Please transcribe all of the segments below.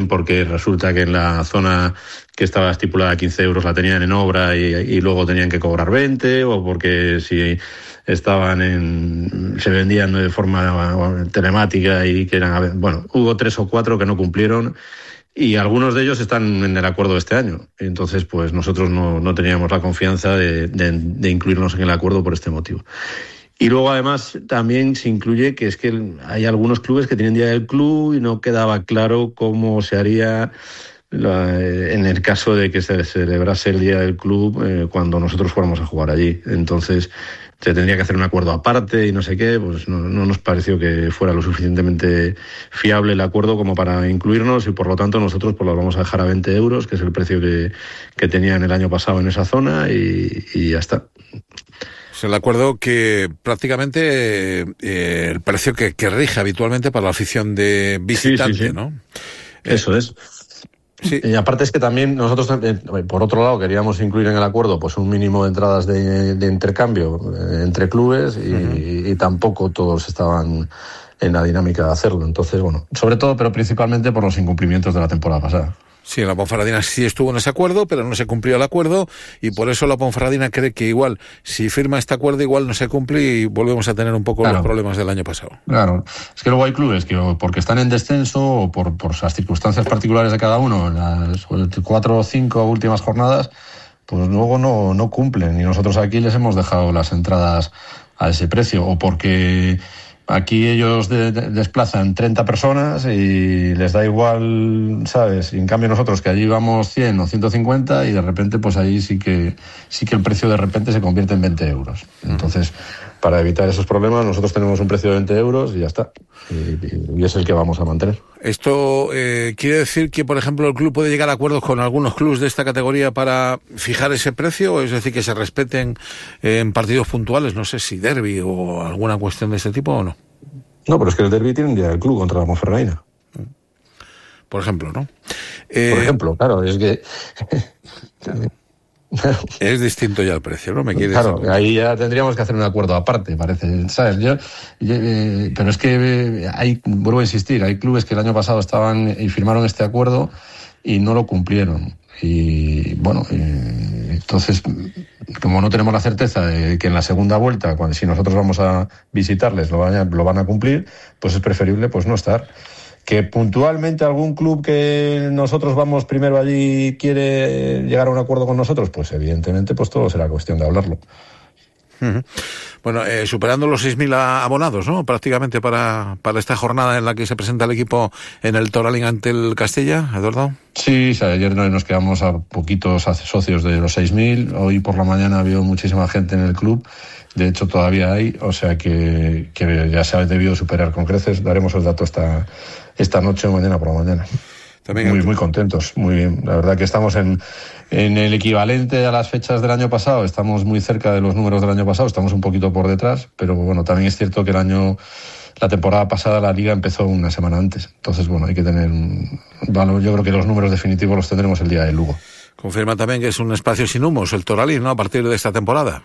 porque resulta que en la zona que estaba estipulada 15 euros la tenían en obra y luego tenían que cobrar 20, o porque si se vendían de forma telemática y que eran... Bueno, hubo 3 o 4 que no cumplieron y algunos de ellos están en el acuerdo de este año. Entonces, pues nosotros no teníamos la confianza de incluirnos en el acuerdo por este motivo. Y luego, además, también se incluye que es que hay algunos clubes que tienen día del club y no quedaba claro cómo se haría en el caso de que se celebrase el día del club cuando nosotros fuéramos a jugar allí. Entonces, se tendría que hacer un acuerdo aparte y no sé qué, pues no nos pareció que fuera lo suficientemente fiable el acuerdo como para incluirnos, y por lo tanto nosotros pues lo vamos a dejar a 20 euros, que es el precio que tenían el año pasado en esa zona, y ya está. Es el acuerdo que prácticamente el precio que rige habitualmente para la afición de visitante, sí. ¿No? Eso es. Sí. Y aparte es que también nosotros, por otro lado, queríamos incluir en el acuerdo pues un mínimo de entradas de intercambio entre clubes y tampoco todos estaban en la dinámica de hacerlo. Entonces, bueno, sobre todo, pero principalmente por los incumplimientos de la temporada pasada. Sí, la Ponferradina sí estuvo en ese acuerdo, pero no se cumplió el acuerdo, y por eso la Ponferradina cree que igual, si firma este acuerdo, igual no se cumple y volvemos a tener un poco los problemas del año pasado. Claro, es que luego hay clubes que porque están en descenso o por las circunstancias particulares de cada uno, en las 4 o 5 últimas jornadas, pues luego no cumplen, y nosotros aquí les hemos dejado las entradas a ese precio, o porque... Aquí ellos desplazan 30 personas y les da igual, ¿sabes? Y en cambio nosotros, que allí vamos 100 o 150, y de repente, pues ahí sí que el precio de repente se convierte en 20 euros. Entonces, para evitar esos problemas, nosotros tenemos un precio de 20 euros y ya está. Y es el que vamos a mantener. ¿Esto quiere decir que, por ejemplo, el club puede llegar a acuerdos con algunos clubes de esta categoría para fijar ese precio? Es decir, que se respeten en partidos puntuales, no sé si derbi o alguna cuestión de este tipo, o no. No, pero es que el derbi tiene un día del club contra la Ponferradina. Por ejemplo, ¿no? Por ejemplo, claro, es que... Es distinto ya el precio, ¿no? Claro, ahí ya tendríamos que hacer un acuerdo aparte, parece, ¿sabes? Pero es que vuelvo a insistir, hay clubes que el año pasado estaban y firmaron este acuerdo y no lo cumplieron. Y bueno, entonces, como no tenemos la certeza de que en la segunda vuelta, si nosotros vamos a visitarles, lo van a cumplir, pues es preferible pues no estar. Que puntualmente algún club que nosotros vamos primero allí quiere llegar a un acuerdo con nosotros, pues evidentemente pues todo será cuestión de hablarlo. Uh-huh. Bueno, superando los 6.000 abonados, ¿no? Prácticamente para esta jornada en la que se presenta el equipo en el Toralín ante el Castilla, Eduardo. Sí, ayer nos quedamos a poquitos socios de los 6.000. Hoy por la mañana ha habido muchísima gente en el club. De hecho, todavía hay, o sea que ya se ha debido superar con creces. Daremos el dato esta noche o mañana por la mañana. También muy contentos, muy bien. La verdad que estamos en el equivalente a las fechas del año pasado, estamos muy cerca de los números del año pasado, estamos un poquito por detrás, pero bueno, también es cierto que la temporada pasada la liga empezó una semana antes. Entonces, bueno, hay que tener yo creo que los números definitivos los tendremos el día de Lugo. Confirma también que es un espacio sin humos el Toralín, ¿no? A partir de esta temporada.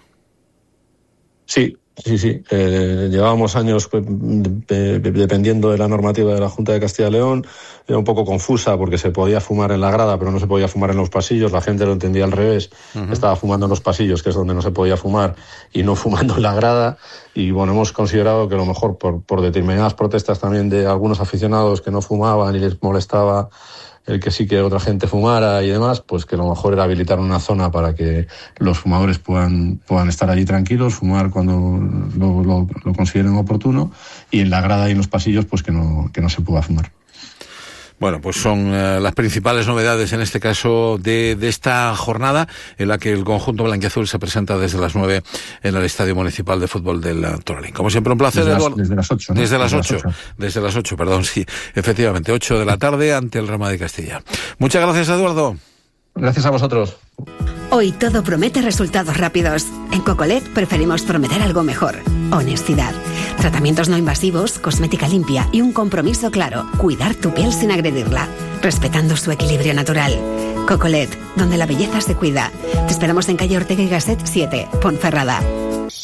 Sí. Llevábamos años dependiendo de la normativa de la Junta de Castilla y León. Era un poco confusa porque se podía fumar en la grada, pero no se podía fumar en los pasillos. La gente lo entendía al revés. Uh-huh. Estaba fumando en los pasillos, que es donde no se podía fumar, y no fumando en la grada. Y bueno, hemos considerado que a lo mejor por determinadas protestas también de algunos aficionados que no fumaban y les molestaba el que sí que otra gente fumara y demás, pues que lo mejor era habilitar una zona para que los fumadores puedan estar allí tranquilos, fumar cuando lo consideren oportuno, y en la grada y en los pasillos pues que no se pueda fumar. Bueno, pues son las principales novedades en este caso de esta jornada en la que el conjunto blanquiazul se presenta desde las 9 en el Estadio Municipal de Fútbol del Toralín. Como siempre, un placer, Eduardo. Desde las 8, ¿no? Desde las 8, perdón, sí. Efectivamente, 8 de la tarde ante el Real Madrid Castilla. Muchas gracias, Eduardo. Gracias a vosotros. Hoy todo promete resultados rápidos. En Cocolet preferimos prometer algo mejor. Honestidad. Tratamientos no invasivos, cosmética limpia y un compromiso claro. Cuidar tu piel sin agredirla, respetando su equilibrio natural. Cocolet, donde la belleza se cuida. Te esperamos en calle Ortega y Gasset 7, Ponferrada.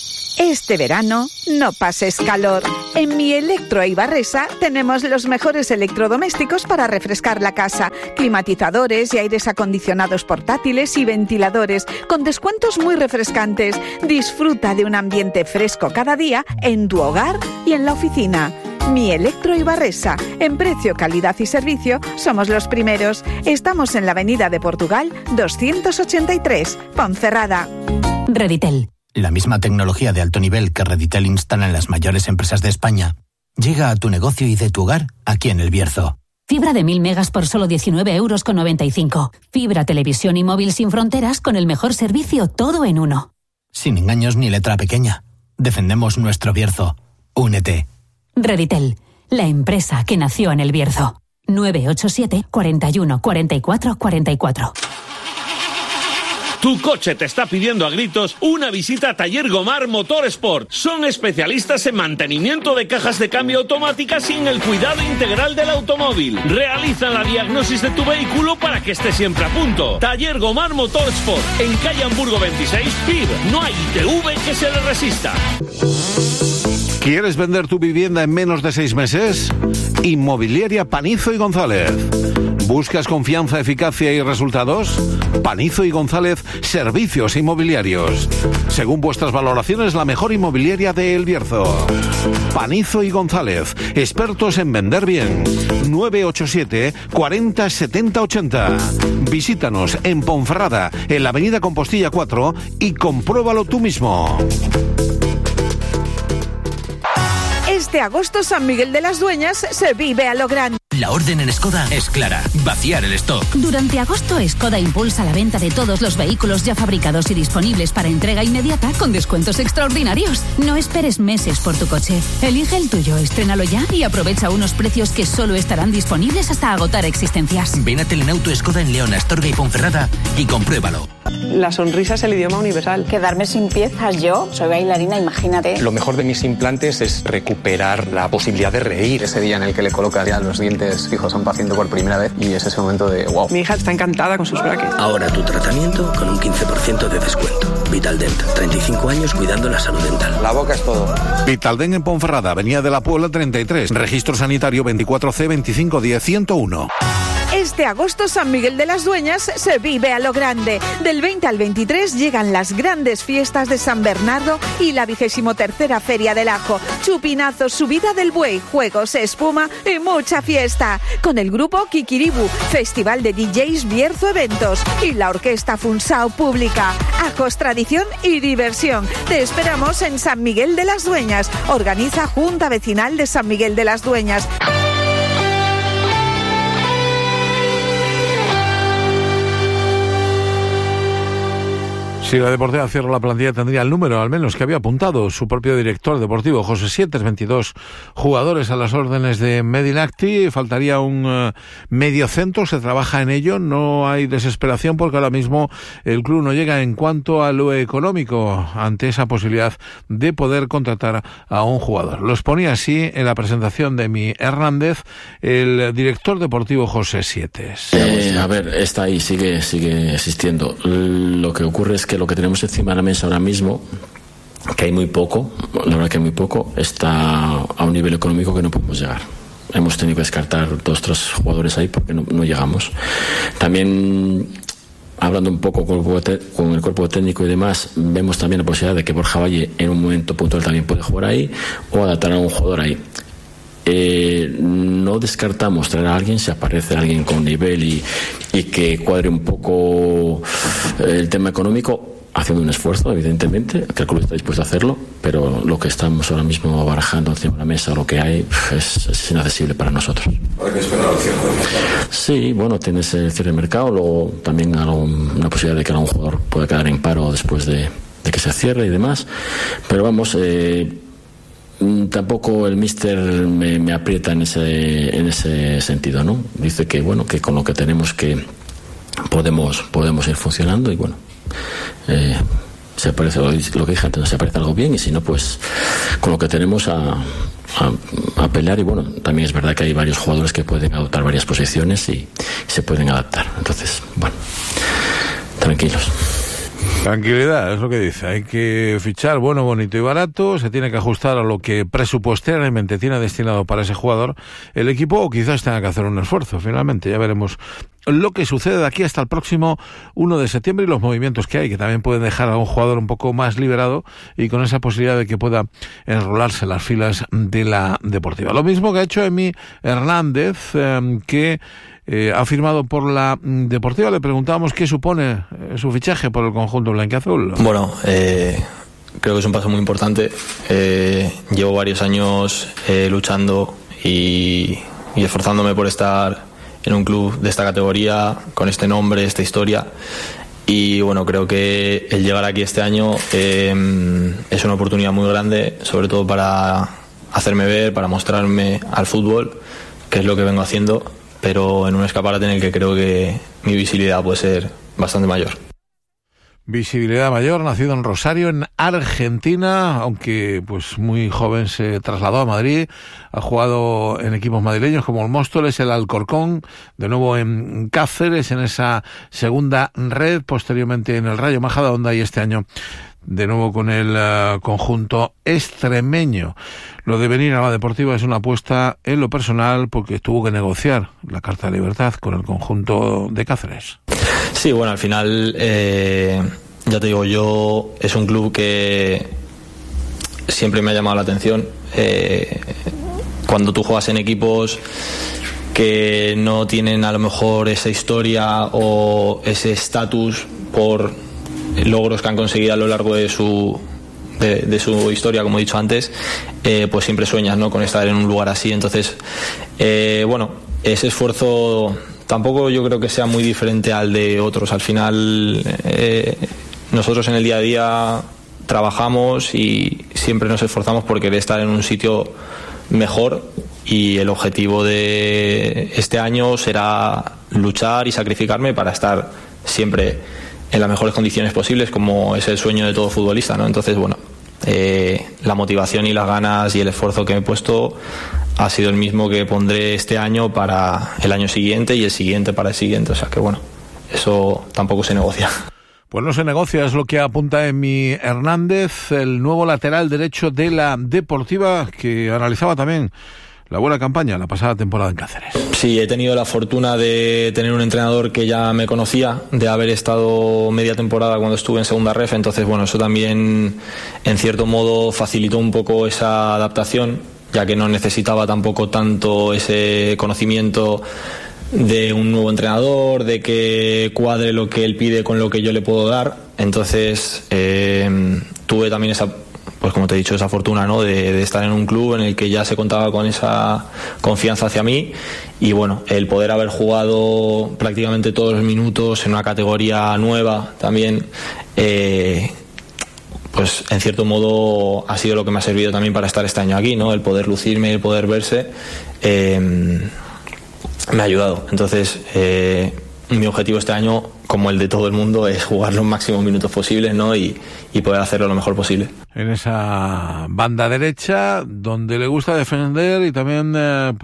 Este verano no pases calor. En Mi Electro Ibarresa tenemos los mejores electrodomésticos para refrescar la casa. Climatizadores y aires acondicionados portátiles y ventiladores con descuentos muy refrescantes. Disfruta de un ambiente fresco cada día en tu hogar y en la oficina. Mi Electro Ibarresa. En precio, calidad y servicio somos los primeros. Estamos en la Avenida de Portugal 283, Ponferrada. Reditel. La misma tecnología de alto nivel que Reditel instala en las mayores empresas de España llega a tu negocio y de tu hogar aquí en El Bierzo. Fibra de 1000 megas por solo 19,95 €. Fibra, televisión y móvil sin fronteras con el mejor servicio, todo en uno. Sin engaños ni letra pequeña. Defendemos nuestro Bierzo. Únete. Reditel, la empresa que nació en El Bierzo. 987 41 44 44. Tu coche te está pidiendo a gritos una visita a Taller Gomar Motorsport. Son especialistas en mantenimiento de cajas de cambio automáticas y en el cuidado integral del automóvil. Realizan la diagnosis de tu vehículo para que esté siempre a punto. Taller Gomar Motorsport, en calle Hamburgo 26, PIB. No hay ITV que se le resista. ¿Quieres vender tu vivienda en menos de 6 meses? Inmobiliaria Panizo y González. ¿Buscas confianza, eficacia y resultados? Panizo y González, servicios inmobiliarios. Según vuestras valoraciones, la mejor inmobiliaria de El Bierzo. Panizo y González, expertos en vender bien. 987 40 70 80. Visítanos en Ponferrada, en la avenida Compostilla 4 y compruébalo tú mismo. Este agosto San Miguel de las Dueñas se vive a lo grande. La orden en Skoda es clara: vaciar el stock. Durante agosto, Skoda impulsa la venta de todos los vehículos ya fabricados y disponibles para entrega inmediata con descuentos extraordinarios. No esperes meses por tu coche. Elige el tuyo, estrénalo ya y aprovecha unos precios que solo estarán disponibles hasta agotar existencias. Ven a Telenauto Skoda en León, Astorga y Ponferrada y compruébalo. La sonrisa es el idioma universal. Quedarme sin piezas, yo soy bailarina, imagínate. Lo mejor de mis implantes es recuperar la posibilidad de reír. Ese día en el que le colocas ya los dientes fijos a un paciente por primera vez y es ese momento de wow. Mi hija está encantada con sus brackets. Ahora tu tratamiento con un 15% de descuento. Vitaldent, 35 años cuidando la salud dental. La boca es todo. Vitaldent en Ponferrada, Avenida de la Puebla 33, registro sanitario 24C 2510 101. Este agosto San Miguel de las Dueñas se vive a lo grande. Del 20 al 23 llegan las grandes fiestas de San Bernardo y la 23ª Feria del Ajo. Chupinazos, subida del buey, juegos, espuma y mucha fiesta. Con el grupo Kikiribu, Festival de DJs Bierzo Eventos y la Orquesta Funsao Pública. Ajos, tradición y diversión. Te esperamos en San Miguel de las Dueñas. Organiza Junta Vecinal de San Miguel de las Dueñas. Si la Deportiva cierra la plantilla, tendría el número, al menos, que había apuntado su propio director deportivo, José Sietes, 22 jugadores a las órdenes de Medinacti. Faltaría un mediocentro, se trabaja en ello, no hay desesperación porque ahora mismo el club no llega en cuanto a lo económico ante esa posibilidad de poder contratar a un jugador. Lo exponía así en la presentación de Mi Hernández, el director deportivo José Sietes. A ver, está ahí, sigue existiendo. Lo que ocurre es que lo que tenemos encima de la mesa ahora mismo, que hay muy poco, la verdad que hay muy poco, está a un nivel económico que no podemos llegar. Hemos tenido que descartar 2 o 3 jugadores ahí porque no llegamos. También, hablando un poco con el cuerpo técnico y demás, vemos también la posibilidad de que Borja Valle en un momento puntual también puede jugar ahí o adaptar a un jugador ahí. No descartamos traer a alguien si aparece alguien con nivel y que cuadre un poco el tema económico, haciendo un esfuerzo, evidentemente, que el club está dispuesto a hacerlo, pero lo que estamos ahora mismo barajando encima de la mesa, lo que hay, es inaccesible para nosotros. ¿Hay que esperar al cierre del mercado? Sí, bueno, tienes el cierre de mercado, luego también una posibilidad de que algún jugador pueda quedar en paro después de que se cierre y demás, pero vamos, tampoco el míster me aprieta en ese sentido, ¿no? Dice que bueno, que con lo que tenemos que podemos ir funcionando y bueno, se aparece lo que dije antes, se aparece algo bien y si no, pues con lo que tenemos a pelear. Y bueno, también es verdad que hay varios jugadores que pueden adoptar varias posiciones y se pueden adaptar, entonces bueno, tranquilos. Tranquilidad, es lo que dice. Hay que fichar bueno, bonito y barato. Se tiene que ajustar a lo que presupuestariamente tiene destinado para ese jugador el equipo, o quizás tenga que hacer un esfuerzo. Finalmente, ya veremos lo que sucede de aquí hasta el próximo 1 de septiembre y los movimientos que hay, que también pueden dejar a un jugador un poco más liberado y con esa posibilidad de que pueda enrolarse en las filas de la Deportiva. Lo mismo que ha hecho Emi Hernández, que ha firmado por la Deportiva. Le preguntábamos qué supone su fichaje por el conjunto blanquiazul. Bueno, creo que es un paso muy importante. Llevo varios años luchando y esforzándome por estar en un club de esta categoría, con este nombre, esta historia. Y bueno, creo que el llegar aquí este año es una oportunidad muy grande, sobre todo para hacerme ver, para mostrarme al fútbol, que es lo que vengo haciendo, pero en un escaparate en el que creo que mi visibilidad puede ser bastante mayor. Visibilidad mayor, nacido en Rosario, en Argentina, aunque pues muy joven se trasladó a Madrid, ha jugado en equipos madrileños como el Móstoles, el Alcorcón, de nuevo en Cáceres, en esa segunda red, posteriormente en el Rayo Majadahonda y este año de nuevo con el conjunto extremeño. Lo de venir a la Deportiva es una apuesta en lo personal porque tuvo que negociar la Carta de Libertad con el conjunto de Cáceres. Sí, bueno, al final, ya te digo, es un club que siempre me ha llamado la atención. Cuando tú juegas en equipos que no tienen a lo mejor esa historia o ese estatus por logros que han conseguido a lo largo de su historia, como he dicho antes, pues siempre sueñas, ¿no?, con estar en un lugar así. Entonces, bueno, ese esfuerzo tampoco yo creo que sea muy diferente al de otros. Al final, nosotros en el día a día trabajamos y siempre nos esforzamos por querer estar en un sitio mejor, y el objetivo de este año será luchar y sacrificarme para estar siempre en las mejores condiciones posibles, como es el sueño de todo futbolista, ¿no? Entonces, bueno, la motivación y las ganas y el esfuerzo que me he puesto ha sido el mismo que pondré este año para el año siguiente y el siguiente para el siguiente. O sea que, bueno, eso tampoco se negocia. Pues no se negocia, es lo que apunta Emi Hernández, el nuevo lateral derecho de la Deportiva, que analizaba también la buena campaña la pasada temporada en Cáceres. Sí, he tenido la fortuna de tener un entrenador que ya me conocía, de haber estado media temporada cuando estuve en segunda ref. Entonces, bueno, eso también en cierto modo facilitó un poco esa adaptación, ya que no necesitaba tampoco tanto ese conocimiento de un nuevo entrenador, de que cuadre lo que él pide con lo que yo le puedo dar. Entonces, tuve también esa, pues como te he dicho, esa fortuna, ¿no?, de estar en un club en el que ya se contaba con esa confianza hacia mí. Y bueno, el poder haber jugado prácticamente todos los minutos en una categoría nueva también, pues en cierto modo ha sido lo que me ha servido también para estar este año aquí, ¿no? El poder lucirme, el poder verse, me ha ayudado. Entonces, mi objetivo este año, como el de todo el mundo, es jugar los máximos minutos posibles, ¿no?, y poder hacerlo lo mejor posible. En esa banda derecha, donde le gusta defender y también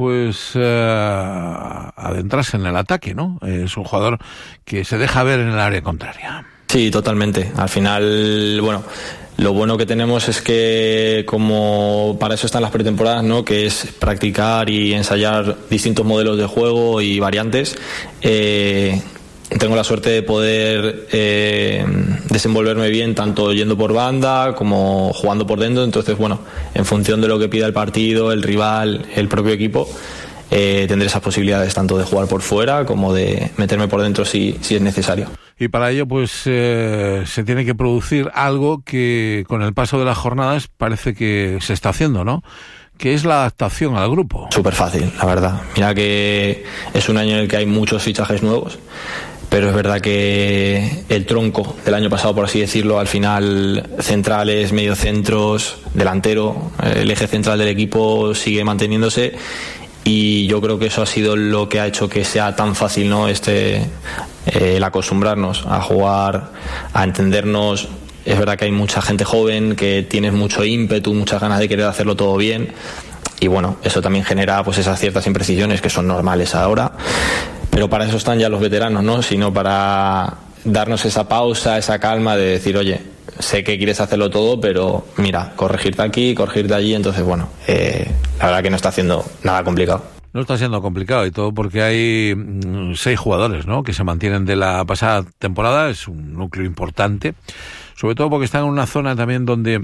adentrarse en el ataque, ¿no? Es un jugador que se deja ver en el área contraria. Sí, totalmente. Al final, bueno, lo bueno que tenemos es que, como para eso están las pretemporadas, ¿no?, que es practicar y ensayar distintos modelos de juego y variantes. Tengo la suerte de poder desenvolverme bien, tanto yendo por banda como jugando por dentro. Entonces, bueno, en función de lo que pida el partido, el rival, el propio equipo, tendré esas posibilidades tanto de jugar por fuera como de meterme por dentro si es necesario. Y para ello, pues, se tiene que producir algo que con el paso de las jornadas parece que se está haciendo, ¿no?, que es la adaptación al grupo. Súper fácil, la verdad. Mira que es un año en el que hay muchos fichajes nuevos, pero es verdad que el tronco del año pasado, por así decirlo, al final, centrales, mediocentros, delantero, el eje central del equipo sigue manteniéndose. Y yo creo que eso ha sido lo que ha hecho que sea tan fácil, ¿no?, el acostumbrarnos a jugar, a entendernos. Es verdad que hay mucha gente joven, que tiene mucho ímpetu, muchas ganas de querer hacerlo todo bien. Y bueno, eso también genera pues esas ciertas imprecisiones que son normales ahora. Pero para eso están ya los veteranos, ¿no?, sino para darnos esa pausa, esa calma de decir, oye, sé que quieres hacerlo todo, pero mira, corregirte aquí, corregirte allí. Entonces, bueno, la verdad que no está haciendo nada complicado. No está siendo complicado, y todo porque hay 6 jugadores, ¿no?, que se mantienen de la pasada temporada. Es un núcleo importante, sobre todo porque están en una zona también donde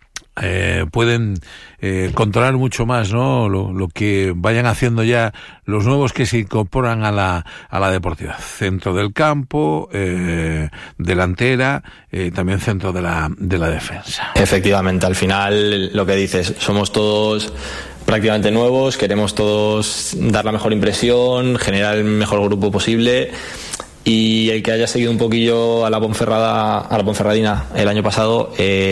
pueden controlar mucho más, ¿no?, lo que vayan haciendo ya los nuevos que se incorporan a la deportiva. Centro del campo, delantera, también centro de la defensa. Efectivamente, al final lo que dices, somos todos prácticamente nuevos, queremos todos dar la mejor impresión, generar el mejor grupo posible, y el que haya seguido un poquillo a la Ponferradina el año pasado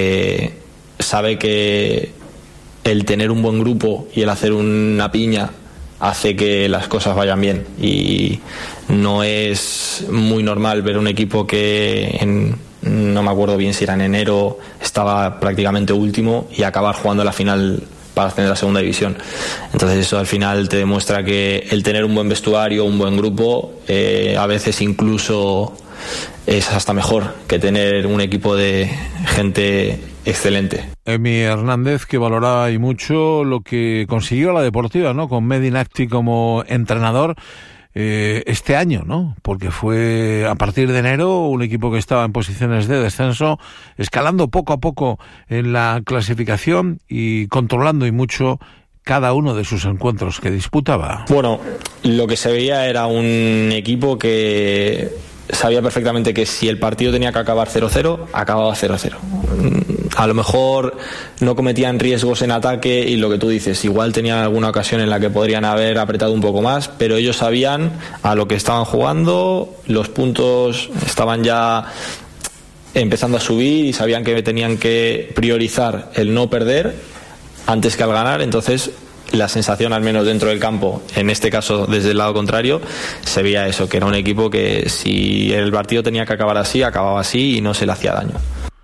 sabe que el tener un buen grupo y el hacer una piña hace que las cosas vayan bien, y no es muy normal ver un equipo que no me acuerdo bien si era en enero, estaba prácticamente último y acabar jugando la final para ascender a la segunda división. Entonces eso al final te demuestra que el tener un buen vestuario, un buen grupo, a veces incluso es hasta mejor que tener un equipo de gente excelente. Emi Hernández, que valoraba y mucho lo que consiguió la Deportiva, ¿no?, con Medi Nacti como entrenador este año, ¿no?, porque fue a partir de enero un equipo que estaba en posiciones de descenso, escalando poco a poco en la clasificación y controlando y mucho cada uno de sus encuentros que disputaba. Bueno, lo que se veía era un equipo que sabía perfectamente que si el partido tenía que acabar 0-0, acababa 0-0. A lo mejor no cometían riesgos en ataque, y lo que tú dices, igual tenían alguna ocasión en la que podrían haber apretado un poco más, pero ellos sabían a lo que estaban jugando, los puntos estaban ya empezando a subir y sabían que tenían que priorizar el no perder antes que al ganar. Entonces la sensación, al menos dentro del campo, en este caso desde el lado contrario, se veía eso, que era un equipo que si el partido tenía que acabar así, acababa así y no se le hacía daño.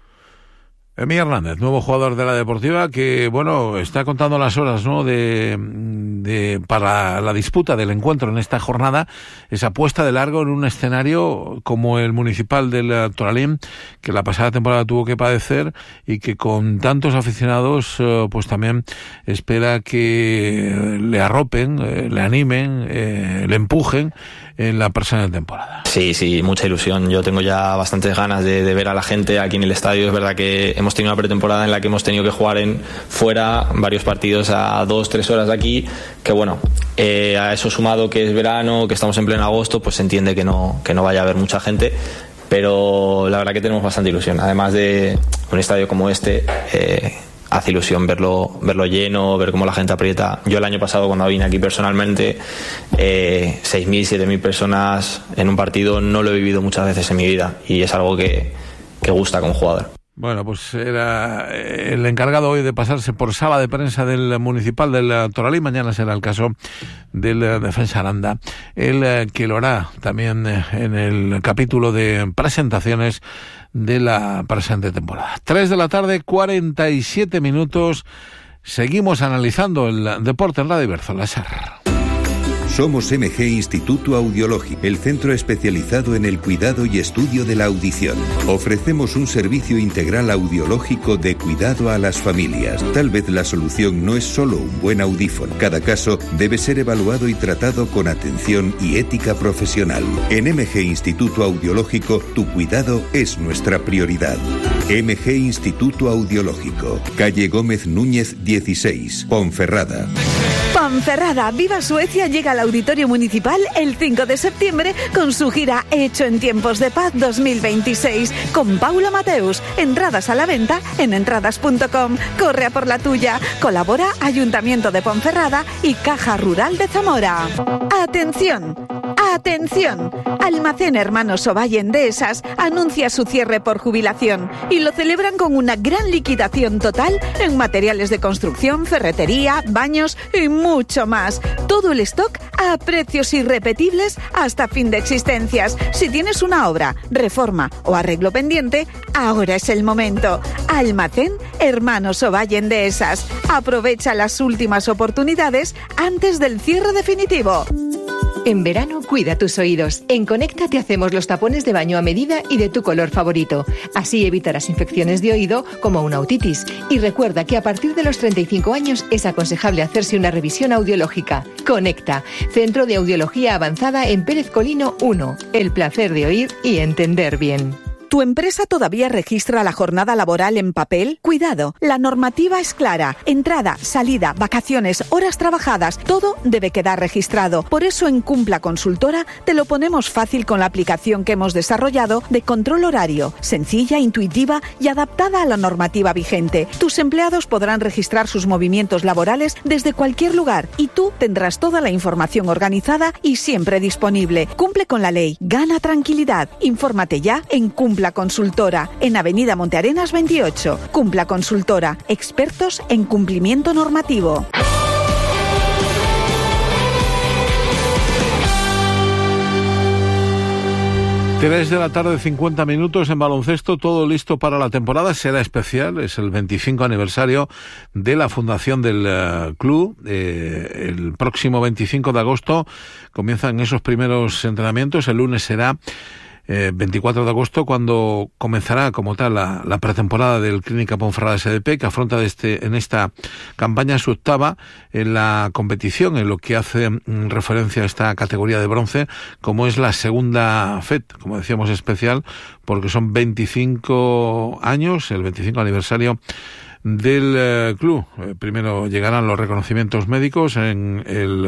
Emi Hernández, nuevo jugador de la Deportiva, que bueno, está contando las horas, ¿no?, para la disputa del encuentro en esta jornada, esa puesta de largo en un escenario como el municipal del Toralín, que la pasada temporada tuvo que padecer, y que con tantos aficionados pues también espera que le arropen, le animen, le empujen en la presente temporada. Sí, mucha ilusión. Yo tengo ya bastantes ganas de ver a la gente aquí en el estadio. Es verdad que hemos tenido una pretemporada en la que hemos tenido que jugar fuera varios partidos a 2-3 horas de aquí, que bueno, a eso sumado que es verano, que estamos en pleno agosto, pues se entiende que no vaya a haber mucha gente, pero la verdad que tenemos bastante ilusión. Además de un estadio como este, hace ilusión verlo lleno, ver cómo la gente aprieta. Yo el año pasado, cuando vine aquí personalmente, 6.000, 7.000 personas en un partido no lo he vivido muchas veces en mi vida, y es algo que gusta como jugador. Bueno, pues era el encargado hoy de pasarse por sala de prensa del municipal del Toralín. Mañana será el caso del defensa Aranda, el que lo hará también en el capítulo de presentaciones de la presente temporada. 3:47 p.m. Seguimos analizando el deporte en Radio Iberzula. Somos MG Instituto Audiológico, el centro especializado en el cuidado y estudio de la audición. Ofrecemos un servicio integral audiológico de cuidado a las familias. Tal vez la solución no es solo un buen audífono. Cada caso debe ser evaluado y tratado con atención y ética profesional. En MG Instituto Audiológico, tu cuidado es nuestra prioridad. MG Instituto Audiológico, calle Gómez Núñez 16, Ponferrada. Ponferrada, Viva Suecia llega al Auditorio Municipal el 5 de septiembre con su gira Hecho en Tiempos de Paz 2026 con Paula Mateus. Entradas a la venta en entradas.com. Corre a por la tuya. Colabora Ayuntamiento de Ponferrada y Caja Rural de Zamora. ¡Atención! ¡Atención! Almacén Hermanos Ovalle Endesas anuncia su cierre por jubilación y lo celebran con una gran liquidación total en materiales de construcción, ferretería, baños y mucho más. Todo el stock a precios irrepetibles hasta fin de existencias. Si tienes una obra, reforma o arreglo pendiente, ahora es el momento. Almacén Hermanos Ovalle Endesas. Aprovecha las últimas oportunidades antes del cierre definitivo. En verano, cuida tus oídos. En Conecta te hacemos los tapones de baño a medida y de tu color favorito. Así evitarás infecciones de oído como una otitis. Y recuerda que a partir de los 35 años es aconsejable hacerse una revisión audiológica. Conecta, Centro de Audiología Avanzada en Pérez Colino 1. El placer de oír y entender bien. ¿Tu empresa todavía registra la jornada laboral en papel? Cuidado, la normativa es clara. Entrada, salida, vacaciones, horas trabajadas, todo debe quedar registrado. Por eso en Cumpla Consultora te lo ponemos fácil con la aplicación que hemos desarrollado de control horario. Sencilla, intuitiva y adaptada a la normativa vigente. Tus empleados podrán registrar sus movimientos laborales desde cualquier lugar y tú tendrás toda la información organizada y siempre disponible. Cumple con la ley, gana tranquilidad. Infórmate ya en Cumpla Consultora, en Avenida Montearenas 28. Cumpla Consultora, expertos en cumplimiento normativo. Tres de la tarde, 50 minutos en baloncesto, todo listo para la temporada. Será especial, es el 25 aniversario de la fundación del club. El próximo 25 de agosto comienzan esos primeros entrenamientos. El lunes será 24 de agosto, cuando comenzará como tal la pretemporada del Clínica Ponferrada SDP, que afronta en esta campaña su octava en la competición, en lo que hace referencia a esta categoría de bronce, como es la segunda FED, como decíamos, especial, porque son 25 años, el 25 aniversario del club. Primero llegarán los reconocimientos médicos en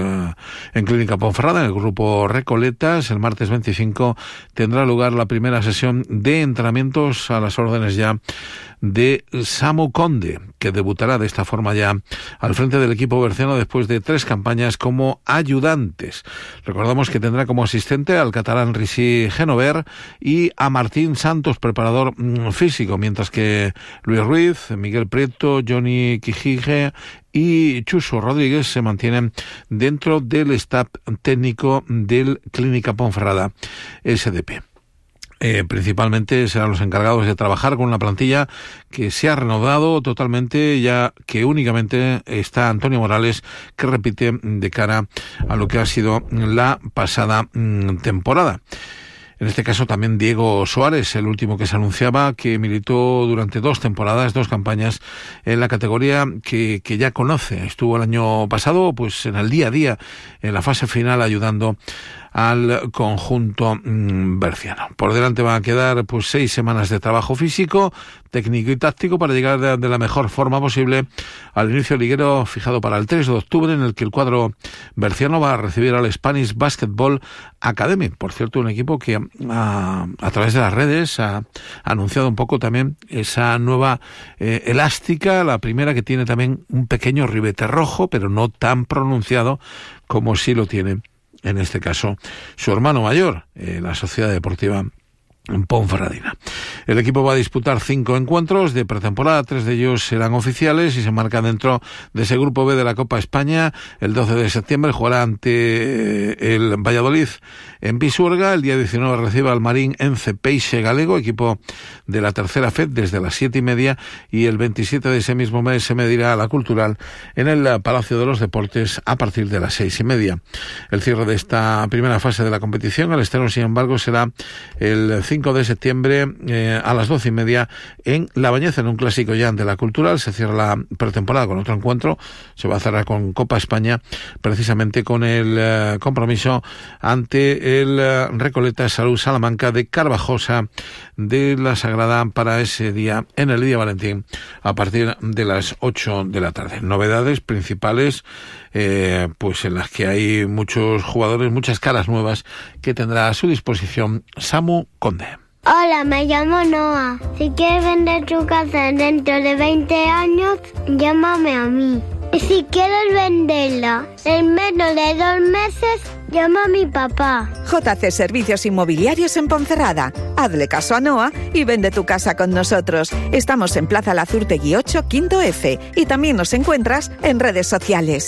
Clínica Ponferrada, en el grupo Recoletas. El martes 25 tendrá lugar la primera sesión de entrenamientos a las órdenes ya de Samu Conde, que debutará de esta forma ya al frente del equipo berciano después de 3 campañas como ayudantes. Recordamos que tendrá como asistente al catalán Rishi Genover y a Martín Santos, preparador físico, mientras que Luis Ruiz, Miguel Prieto, Johnny Quijige y Chuso Rodríguez se mantienen dentro del staff técnico del Clínica Ponferrada SDP. Principalmente serán los encargados de trabajar con una plantilla que se ha renovado totalmente, ya que únicamente está Antonio Morales, que repite de cara a lo que ha sido la pasada temporada. En este caso también Diego Suárez, el último que se anunciaba, que militó durante 2 temporadas, 2 campañas en la categoría que ya conoce. Estuvo el año pasado pues en el día a día, en la fase final, ayudando al conjunto berciano. Por delante van a quedar pues 6 semanas de trabajo físico, técnico y táctico para llegar de la mejor forma posible al inicio liguero fijado para el 3 de octubre, en el que el cuadro berciano va a recibir al Spanish Basketball Academy. Por cierto, un equipo que a través de las redes ha anunciado un poco también esa nueva elástica, la primera, que tiene también un pequeño ribete rojo, pero no tan pronunciado como sí lo tiene en este caso su hermano mayor, la Sociedad Deportiva Ponferradina. El equipo va a disputar 5 encuentros de pretemporada, 3 de ellos serán oficiales y se marcan dentro de ese grupo B de la Copa España. El 12 de septiembre jugará ante el Valladolid en Pisuerga. El día 19 recibe al Marín Ence Peixe Galego, equipo de la tercera FED, desde las 7:30, y el 27 de ese mismo mes se medirá a la Cultural en el Palacio de los Deportes a partir de las 6:30. El cierre de esta primera fase de la competición, el estreno, sin embargo, será el 5 de septiembre a las 12:30 en La Bañeza, en un clásico ya ante la Cultural. Se cierra la pretemporada con otro encuentro, se va a cerrar con Copa España, precisamente con el compromiso ante el Recoleta Salud Salamanca de Carvajosa de la Sagrada para ese día, en el día Valentín, a partir de las 8 de la tarde. Novedades principales, pues en las que hay muchos jugadores, muchas caras nuevas que tendrá a su disposición Samu Conde. Hola, me llamo Noah. Si quieres vender tu casa dentro de 20 años, llámame a mí. Y si quieres venderla en menos de 2 meses, llama a mi papá. JC Servicios Inmobiliarios en Ponferrada. Hazle caso a Noah y vende tu casa con nosotros. Estamos en Plaza Lazurtegui 8, Quinto F. Y también nos encuentras en redes sociales.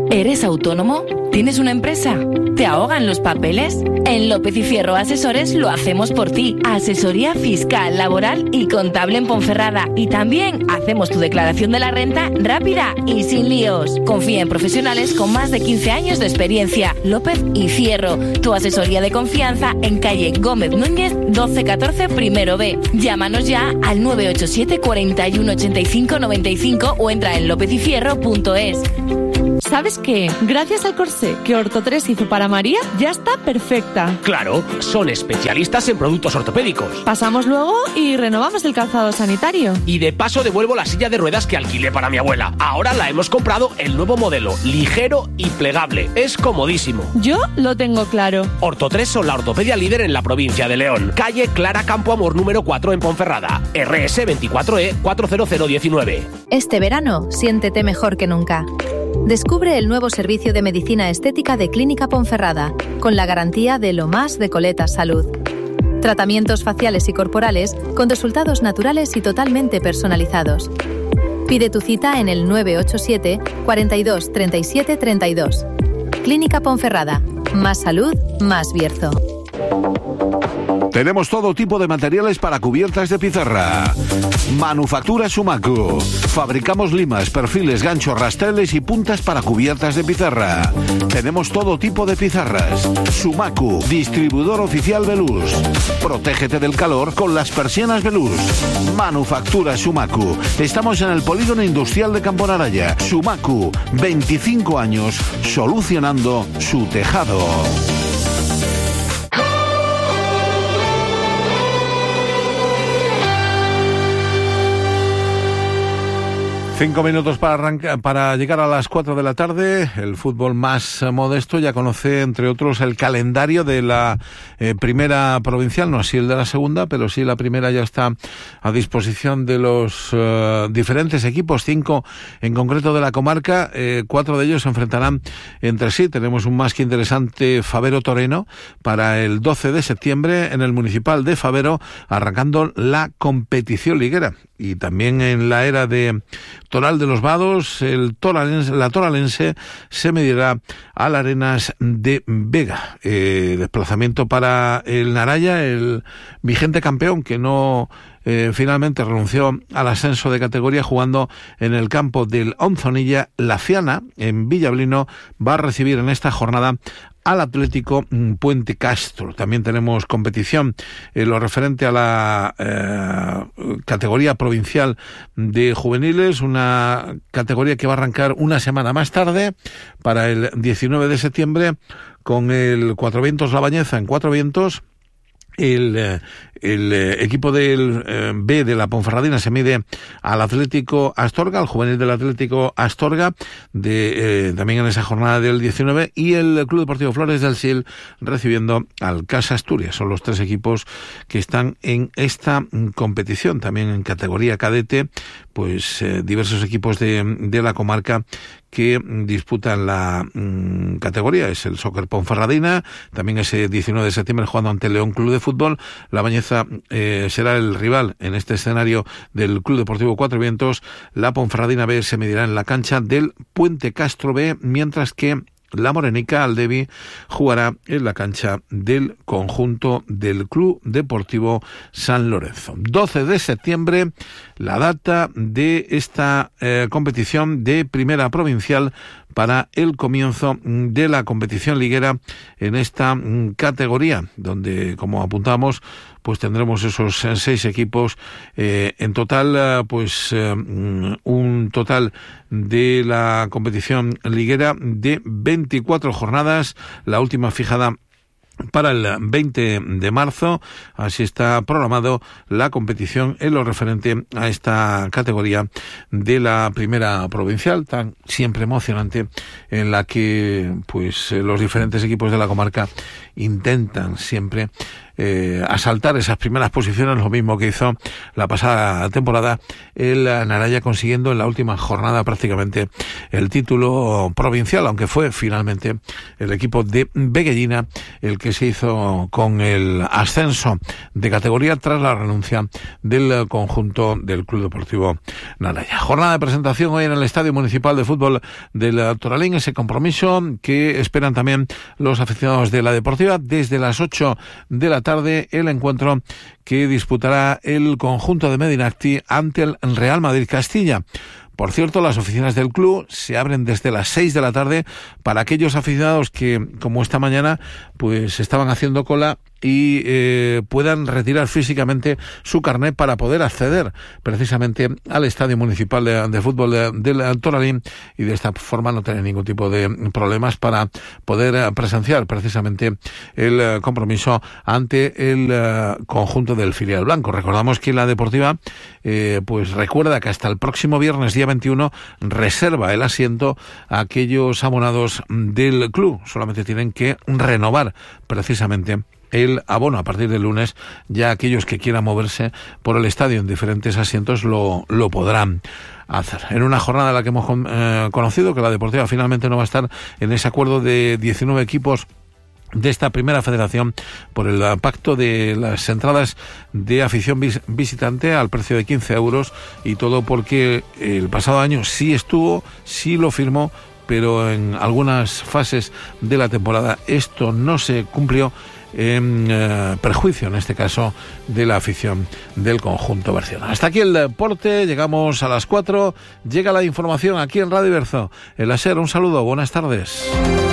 ¿Eres autónomo? ¿Tienes una empresa? ¿Te ahogan los papeles? En López y Fierro Asesores lo hacemos por ti. Asesoría fiscal, laboral y contable en Ponferrada. Y también hacemos tu declaración de la renta rápida y sin líos. Confía en profesionales con más de 15 años de experiencia. López y Fierro, tu asesoría de confianza en calle Gómez Núñez 1214 primero B. Llámanos ya al 987 41 85 95 o entra en lopezyfierro.es. ¿Sabes qué? Gracias al corsé que Orto3 hizo para María, ya está perfecta. Claro, son especialistas en productos ortopédicos. Pasamos luego y renovamos el calzado sanitario. Y de paso devuelvo la silla de ruedas que alquilé para mi abuela. Ahora la hemos comprado el nuevo modelo, ligero y plegable. Es comodísimo. Yo lo tengo claro. Orto3 son la ortopedia líder en la provincia de León. Calle Clara Campo Amor número 4 en Ponferrada. RS 24E 40019. Este verano, siéntete mejor que nunca. Descubre el nuevo servicio de medicina estética de Clínica Ponferrada, con la garantía de lo más de Coletas Salud. Tratamientos faciales y corporales con resultados naturales y totalmente personalizados. Pide tu cita en el 987 42 37 32. Clínica Ponferrada. Más salud, más Bierzo. Tenemos todo tipo de materiales para cubiertas de pizarra. Manufactura Sumacu. Fabricamos limas, perfiles, ganchos, rastreles y puntas para cubiertas de pizarra. Tenemos todo tipo de pizarras. Sumacu, distribuidor oficial Veluz. Protégete del calor con las persianas Veluz. Manufactura Sumacu. Estamos en el Polígono Industrial de Camponaraya. Sumacu, 25 años solucionando su tejado. 5 minutos para llegar a las 4 de la tarde. El fútbol más modesto ya conoce, entre otros, el calendario de la primera provincial, no así el de la segunda, pero sí la primera ya está a disposición de los diferentes equipos, 5 en concreto de la comarca. 4 de ellos se enfrentarán entre sí. Tenemos un más que interesante Favero Toreno para el 12 de septiembre en el Municipal de Favero, arrancando la competición liguera. Y también en la era de Toral de los Vados, la toralense se medirá al Arenas de Vega. Desplazamiento para el Naraya, el vigente campeón que no finalmente renunció al ascenso de categoría, jugando en el campo del Onzonilla. La Ciana, en Villablino, va a recibir en esta jornada al Atlético Puente Castro. También tenemos competición en lo referente a la categoría provincial de juveniles, una categoría que va a arrancar una semana más tarde, para el 19 de septiembre, con el Cuatro Vientos La Bañeza en Cuatro Vientos. El equipo del B de la Ponferradina se mide al Atlético Astorga, al juvenil del Atlético Astorga, también en esa jornada del 19, y el Club Deportivo Flores del Sil recibiendo al Casa Asturias. Son los 3 equipos que están en esta competición. También en categoría cadete, pues diversos equipos de la comarca que disputan la categoría. Es el Soccer Ponferradina, también ese 19 de septiembre jugando ante León Club de Fútbol. La Bañeza será el rival en este escenario del Club Deportivo Cuatro Vientos. La Ponferradina B se medirá en la cancha del Puente Castro B, mientras que la Morenica Aldevi jugará en la cancha del conjunto del Club Deportivo San Lorenzo. 12 de septiembre, la data de esta competición de primera provincial para el comienzo de la competición liguera en esta categoría, donde, como apuntamos, pues tendremos esos 6 equipos, en total, un total de la competición liguera de 24 jornadas, la última fijada para el 20 de marzo. Así está programado la competición en lo referente a esta categoría de la primera provincial, tan siempre emocionante, en la que pues los diferentes equipos de la comarca intentan siempre asaltar esas primeras posiciones, lo mismo que hizo la pasada temporada el Naraya, consiguiendo en la última jornada prácticamente el título provincial, aunque fue finalmente el equipo de Beguellina el que se hizo con el ascenso de categoría tras la renuncia del conjunto del Club Deportivo Naraya. Jornada de presentación hoy en el Estadio Municipal de Fútbol del Toralín, ese compromiso que esperan también los aficionados de la Deportiva. Desde las 8 de la tarde el encuentro que disputará el conjunto de Medinacti ante el Real Madrid Castilla. Por cierto, las oficinas del club se abren desde las 6 de la tarde para aquellos aficionados que, como esta mañana, pues estaban haciendo cola y puedan retirar físicamente su carnet para poder acceder precisamente al Estadio Municipal de Fútbol del Toralín, y de esta forma no tener ningún tipo de problemas para poder presenciar precisamente el compromiso ante el conjunto del filial blanco. Recordamos que la Deportiva pues recuerda que hasta el próximo viernes día 21 reserva el asiento a aquellos abonados del club. Solamente tienen que renovar precisamente el abono a partir del lunes. Ya aquellos que quieran moverse por el estadio en diferentes asientos lo podrán hacer. En una jornada en la que hemos conocido que la Deportiva finalmente no va a estar en ese acuerdo de 19 equipos de esta primera federación por el pacto de las entradas de afición visitante al precio de 15 euros, y todo porque el pasado año sí lo firmó, pero en algunas fases de la temporada esto no se cumplió, en perjuicio en este caso de la afición del conjunto berciano. Hasta aquí el deporte, llegamos a las 4, llega la información aquí en Radio Iberzo, el SER. Un saludo, buenas tardes.